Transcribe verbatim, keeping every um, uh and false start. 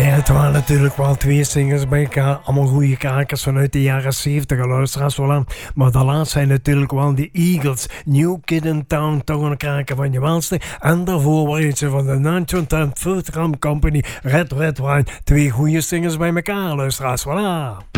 het waren natuurlijk wel twee singers bij elkaar. Allemaal goede kakers vanuit de jaren zeventig. Luisteraars wel aan. Maar de laatste zijn natuurlijk wel de Eagles. New Kid in Town, toch een kraker van je welste. En daarvoor was je van de negentien vijftig Company. Red Red Wine. Twee goede singers bij elkaar, luisteraars. Voilà.